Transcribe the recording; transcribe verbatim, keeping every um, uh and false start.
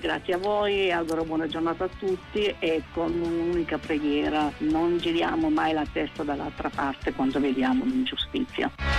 Grazie a voi, auguro buona giornata a tutti e con un'unica preghiera: non giriamo mai la testa dall'altra parte quando vediamo l'ingiustizia.